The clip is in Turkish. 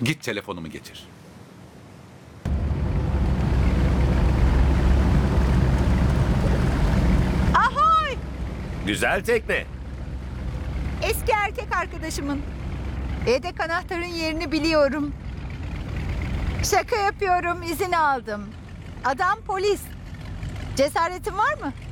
Git telefonumu getir. Ahoy! Güzel tekne. Eski erkek arkadaşımın. Yedek anahtarın yerini biliyorum. Şaka yapıyorum, izin aldım. Adam polis. Cesaretin var mı?